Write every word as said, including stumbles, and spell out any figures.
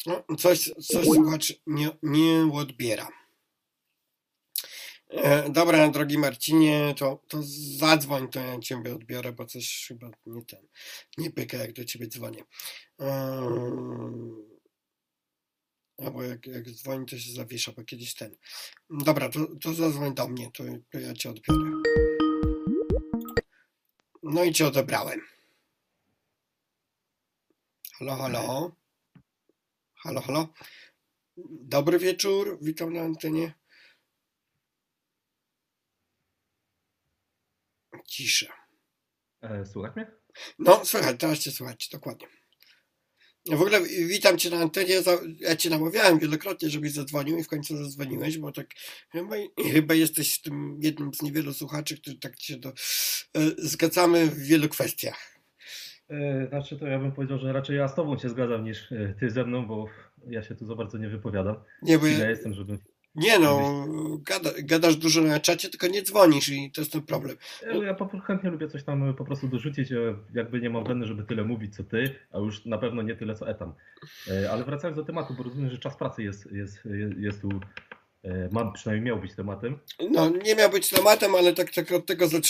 No, coś, coś słuchacz nie, nie odbiera. E, dobra, drogi Marcinie, to, to zadzwoń, to ja ciebie odbiorę, bo coś chyba nie ten, nie pyka, jak do ciebie dzwonię. Eee, albo jak, jak dzwoni, to się zawiesza, bo kiedyś ten. Dobra, to, to zadzwoń do mnie, to, to ja cię odbiorę. No i cię odebrałem. Halo, halo. Halo, halo. Dobry wieczór, witam na antenie. Cisza. E, Słuchaj mnie? No, słychać, teraz cię słychać, dokładnie. W ogóle witam cię na antenie, ja cię namawiałem wielokrotnie, żebyś zadzwonił i w końcu zadzwoniłeś, bo tak chyba, chyba jesteś tym jednym z niewielu słuchaczy, którzy tak się do, zgadzamy w wielu kwestiach. E, Znaczy to ja bym powiedział, że raczej ja z tobą się zgadzam niż e, ty ze mną, bo ja się tu za bardzo nie wypowiadam. Nie, bo Kim ja, ja jestem, żeby... nie żebyś... no, gada, gadasz dużo na czacie, tylko nie dzwonisz i to jest ten problem. Ja, ja po, chętnie lubię coś tam po prostu dorzucić, e, jakby nie mam weny, żeby tyle mówić co ty, a już na pewno nie tyle co Etam. E, Ale wracając do tematu, bo rozumiem, że czas pracy jest, jest, jest, jest tu, e, ma, przynajmniej miał być tematem. No, nie miał być tematem, ale tak, tak od tego zaczynamy.